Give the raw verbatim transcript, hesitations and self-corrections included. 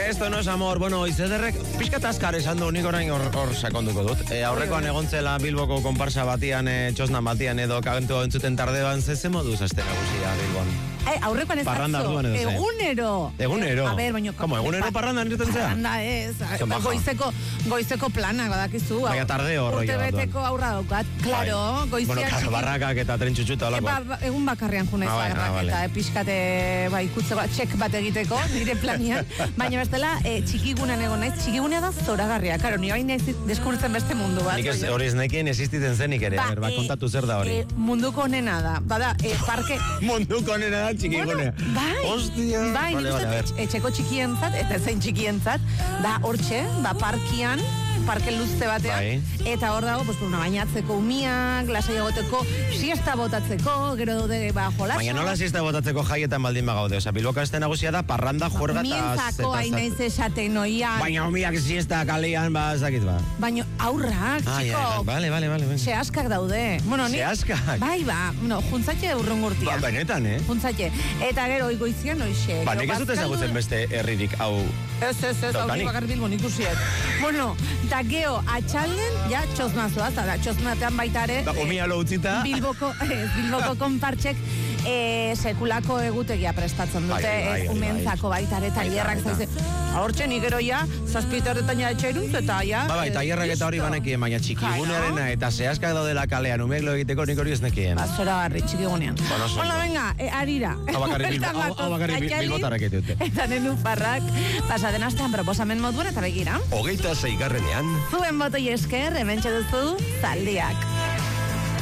Esto no es amor. Bueno, izederrek pixka taskar esan du, nik orain hor, hor sakonduko dut. E, aurrekoan egontzela Bilboko konparsa batian, e, txosna batian edo kantu entzuten tardean, ze ze moduz aste nagusia Bilbon? Eh, aurrekoan ez Parranda atzo, orduan edo ze? egunero. Egunero? A ber, baino... Como, egunero parrandan irten zea? Parranda ez, Zen baja. goizeko, goizeko planak badakizu. Baina tardeo rollo Urte bat beteko aurra daukat. Claro, goiziak Bueno, claro, barrakak eta tren txutxuta E, olakoak. ba, egun bakarrean junez Ah, bai, barrak ah, vale. eta e, pixkate ba, ikutze bat, txek bat egiteko, nire planian, baina bestela e, txikigunan egon naiz, txikigunea da zoragarria, karo, ni baina deskubritzen beste mundu bat. Nik ez, hori ez nekien existitzen zenik ere, Ba, ba, e, kontatu zer da hori. E, munduko onena da, bada, e, parke... Munduko nena da txikigunea. Bueno, bai, Hostia. bai, Vale, nik vale, a uste ver. etxeko txikientzat, eta zein txikientzat, da hortxe, ba, parkian, parke luzte batean, Bai. eta hor dago, pues, una bainatzeko umiak, lasai egoteko, siesta botatzeko, gero daude, ba, jolasa. Baina nola siesta botatzeko jaietan baldin bagaude, oza, Bilboka este nagusia da parranda, juerga eta... Mientzako hain naiz esaten oian. Baina homiak siesta kalean, ba, zakit ba. Baina aurrak, Ah, txiko, ja, vale, vale, vale. vale. sehaskak daude. Bueno, ni... Sehaskak? Bai, ba, no, juntzatxe urrungurtia. Ba, benetan, eh? Juntzatxe. Eta gero, oigoizian, oixe. Ba, gero nik ez dut bazkaldu- ezagutzen beste herririk, hau... Ez, ez, ez, hau Daukanik. bakar Bilbon ikusiet. Bueno, eta geho, atxalden, ja, txosnazoaz, eta txosnatean baita ere... Ba, omia lo utzita... Bilboko, ez, Bilboko konpartxek e, sekulako egutegia prestatzen dute, Bai, bai, bai, umentzako baita ere, tailerrak Baita, zaize. Hortxe, nik gero ja, zazpiterretan ja etxairuntz, eta ja... Ba, bai, tailerrak eta hori listo. banekien, baina txikigunearena eta sehaskak daudela kalean, umeek lo egiteko nik hori ez nekien. Ba, zora garri, txikigunean. Bueno, oso Hola, ondo. venga, e, arira. Hau bakarrik Bilbo- Bertan hau- hau gatoz, bakarrik Bil- Atxalin, bilbotarrak egite dute. Eta nenu parrak, pasaden astean proposamen moduan, eta begira. Hogeita zeigarrenean... Zuen botoi esker, hemen duzu zaldiak.